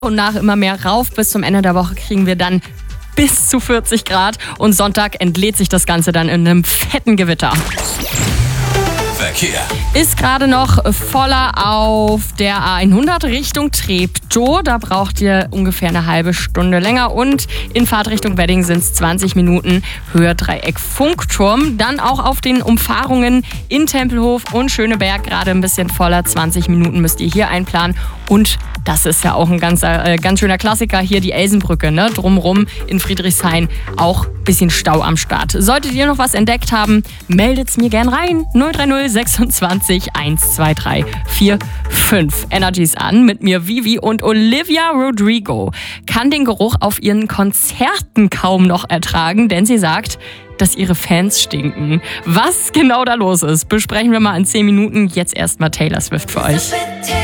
und nach immer mehr rauf. Bis zum Ende der Woche kriegen wir dann bis zu 40 Grad und Sonntag entlädt sich das Ganze dann in einem fetten Gewitter. Verkehr. Ist gerade noch voller auf der A100 Richtung Treptow. Da braucht ihr ungefähr eine halbe Stunde länger. Und in Fahrtrichtung Wedding sind es 20 Minuten. Höherdreieck Funkturm. Dann auch auf den Umfahrungen in Tempelhof und Schöneberg gerade ein bisschen voller. 20 Minuten müsst ihr hier einplanen. Und das ist ja auch ein ganz schöner Klassiker hier, die Elsenbrücke, ne? Drumrum in Friedrichshain auch ein bisschen Stau am Start. Solltet ihr noch was entdeckt haben, meldet's mir gern rein. 030 26 123 45. Energies an mit mir Vivi und Olivia Rodrigo kann den Geruch auf ihren Konzerten kaum noch ertragen, denn sie sagt, dass ihre Fans stinken. Was genau da los ist, besprechen wir mal in 10 Minuten. Jetzt erstmal Taylor Swift für euch.